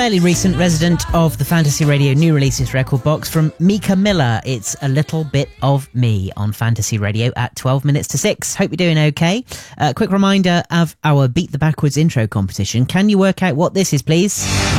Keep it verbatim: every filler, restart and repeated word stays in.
fairly recent resident of the Fantasy Radio new releases record box from Mika Miller. It's A Little Bit of Me on Fantasy Radio at twelve minutes to six. Hope you're doing okay. Uh, quick reminder of our Beat the Backwards intro competition. Can you work out what this is, please?